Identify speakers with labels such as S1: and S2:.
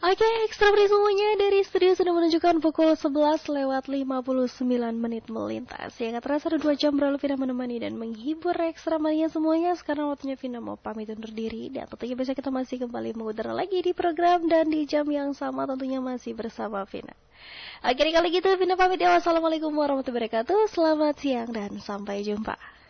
S1: Oke, ekstra semuanya dari studio sudah menunjukkan pukul 11 lewat 59 menit melintas. Ya, gak terasa 2 jam berlalu Vina menemani dan menghibur ekstra mania semuanya. Sekarang waktunya Vina mau pamit undur diri. Dan tentunya besok kita masih kembali mengudara lagi di program dan di jam yang sama tentunya masih bersama Vina. Oke, kali gitu Vina pamit ya. Wassalamualaikum warahmatullahi wabarakatuh. Selamat siang dan sampai jumpa.